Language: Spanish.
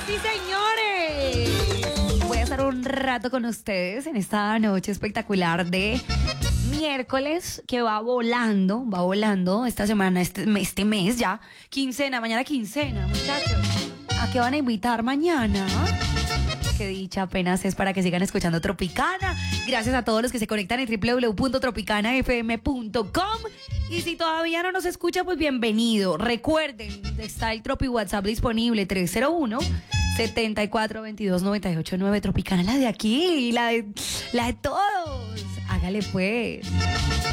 Sí, señores. Voy a estar un rato con ustedes en esta noche espectacular de miércoles que va volando esta semana, este mes ya. Mañana quincena, muchachos. ¿A qué van a invitar mañana? Qué dicha, apenas es para que sigan escuchando Tropicana. Gracias a todos los que se conectan en www.tropicanafm.com. Y si todavía no nos escucha, pues bienvenido. Recuerden, está el Tropi WhatsApp disponible 301-7422-989. Tropicana, la de aquí, la de todos. Hágale pues.